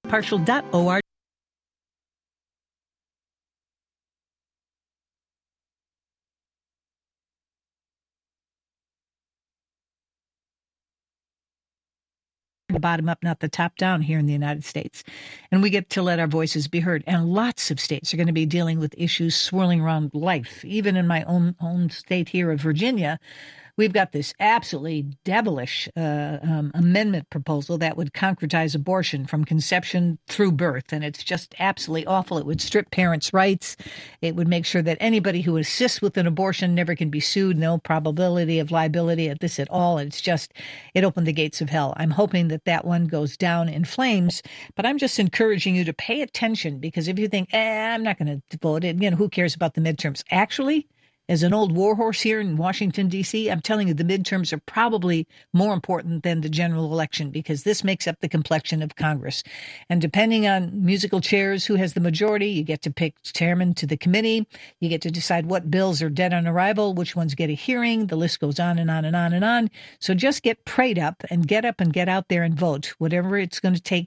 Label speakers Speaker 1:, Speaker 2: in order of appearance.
Speaker 1: partial.org. The bottom up, not the top down here in the United States. And we get to let our voices be heard. And lots of states are going to be dealing with issues swirling around life. Even in my own state here of Virginia, we've got this absolutely devilish amendment proposal that would concretize abortion from conception through birth. And it's just absolutely awful. It would strip parents' rights. It would make sure that anybody who assists with an abortion never can be sued. No probability of liability at this at all. It's just, it opened the gates of hell. I'm hoping that one goes down in flames. But I'm just encouraging you to pay attention, because if you think, I'm not going to vote, who cares about the midterms? Actually, as an old warhorse here in Washington, D.C., I'm telling you, the midterms are probably more important than the general election, because this makes up the complexion of Congress. And depending on musical chairs, who has the majority, you get to pick chairman to the committee. You get to decide what bills are dead on arrival, which ones get a hearing. The list goes on and on and on and on. So just get prayed up and get out there and vote, whatever it's going to take